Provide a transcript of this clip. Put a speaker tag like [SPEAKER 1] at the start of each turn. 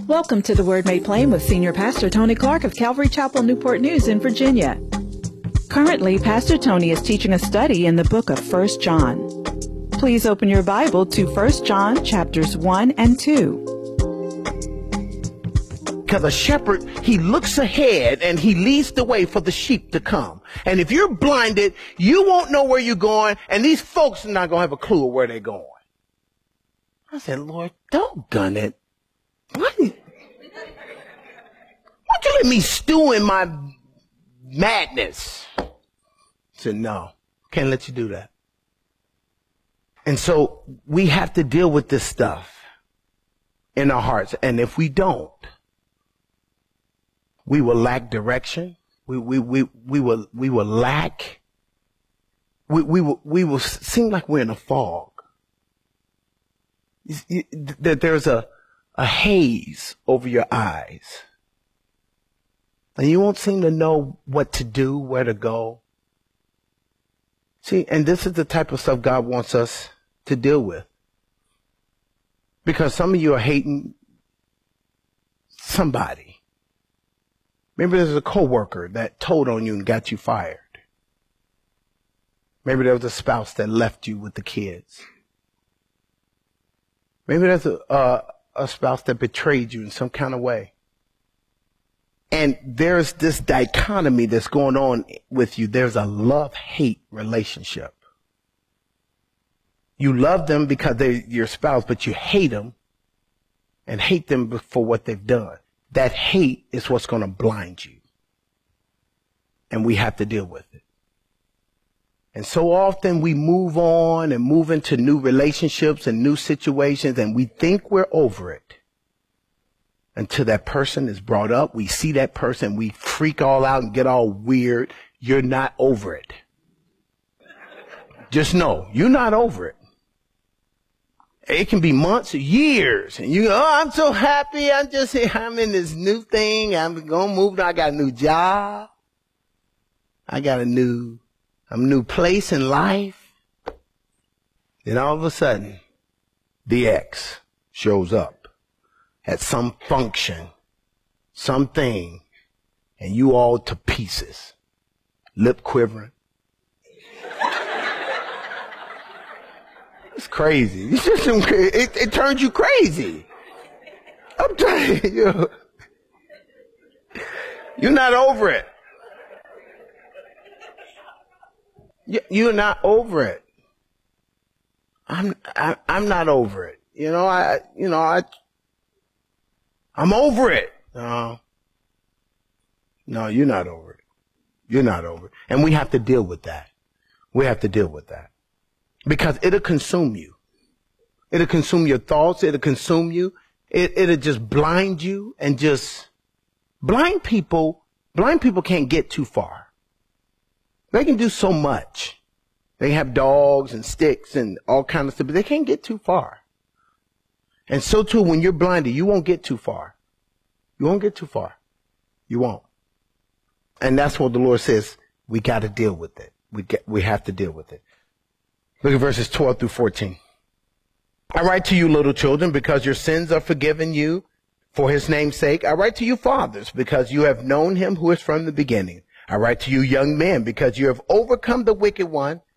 [SPEAKER 1] Welcome to the Word Made Plain with Senior Pastor Tony Clark of Calvary Chapel, Newport News in Virginia. Currently, Pastor Tony is teaching a study in the book of 1 John. Please open your Bible to 1 John chapters 1 and 2.
[SPEAKER 2] Because a shepherd, he looks ahead and he leads the way for the sheep to come. And if you're blinded, you won't know where you're going, and these folks are not going to have a clue of where they're going. I said, Lord, doggone it. What? Why don't you let me stew in my madness? I said, no, can't let you do that. And so we have to deal with this stuff in our hearts. And if we don't, we will lack direction. We will lack. We will seem like we're in a fog. That there's a haze over your eyes. And you won't seem to know what to do, where to go. See, and this is the type of stuff God wants us to deal with. Because some of you are hating somebody. Maybe there's a coworker that told on you and got you fired. Maybe there was a spouse that left you with the kids. Maybe there's a spouse that betrayed you in some kind of way. And there's this dichotomy that's going on with you. There's a love-hate relationship. You love them because they're your spouse, but you hate them and hate them for what they've done. That hate is what's going to blind you. And we have to deal with it. And so often we move on and move into new relationships and new situations, and we think we're over it. Until that person is brought up, we see that person, we freak all out and get all weird. You're not over it. Just know, you're not over it. It can be months or years. And you go, oh, I'm so happy. I'm in this new thing. I'm going to move. I got a new job. I got a new place in life. Then all of a sudden, the ex shows up at some function, something, and you all to pieces, lip quivering. It's crazy. It turns you crazy. I'm telling you, you're not over it. You're not over it. I'm not over it. I'm over it. No, you're not over it. You're not over it. And we have to deal with that. We have to deal with that. Because it'll consume you. It'll consume your thoughts. It'll consume you. It'll just blind you and just blind people can't get too far. They can do so much. They have dogs and sticks and all kinds of stuff, but they can't get too far. And so too, when you're blinded, you won't get too far. You won't get too far. You won't. And that's what the Lord says. We got to deal with it. We have to deal with it. Look at verses 12 through 14. I write to you, little children, because your sins are forgiven you for his name's sake. I write to you, fathers, because you have known him who is from the beginning. I write to you, young men, because you have overcome the wicked one.